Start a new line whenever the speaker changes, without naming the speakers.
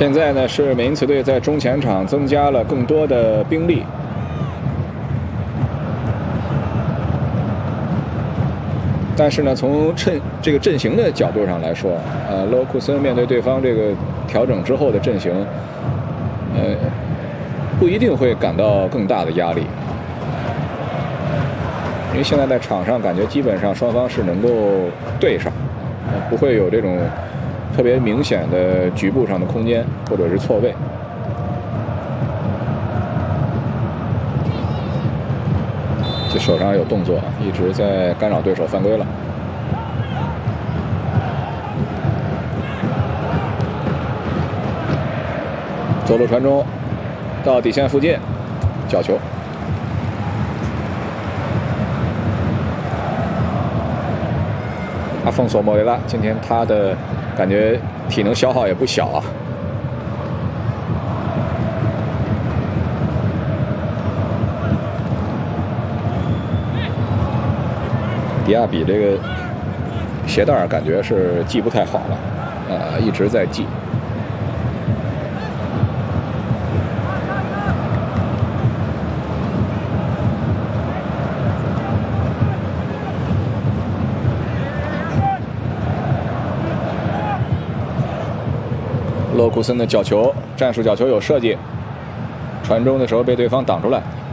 现在呢是美因茨队在中前场增加了更多的兵力，但是呢，从这个阵型的角度上来说，勒沃库森面对对方这个调整之后的阵型，不一定会感到更大的压力，因为现在在场上感觉基本上双方是能够对上，不会有这种特别明显的局部上的空间或者是错位。这手上有动作，一直在干扰对手犯规了。左路传中，到底线附近，角球。阿丰索莫雷拉今天他的感觉体能消耗也不小啊。迪亚比这个鞋带感觉是系不太好了，一直在系。勒沃库森的角球，战术角球有设计，传中的时候被对方挡出来。